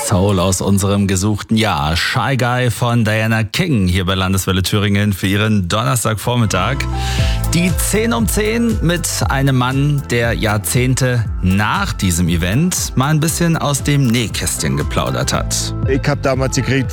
Soul aus unserem gesuchten Jahr. Shy Guy von Diana King hier bei Landeswelle Thüringen für ihren Donnerstagvormittag. Die 10 um 10 mit einem Mann, der Jahrzehnte nach diesem Event mal ein bisschen aus dem Nähkästchen geplaudert hat. Ich habe damals gekriegt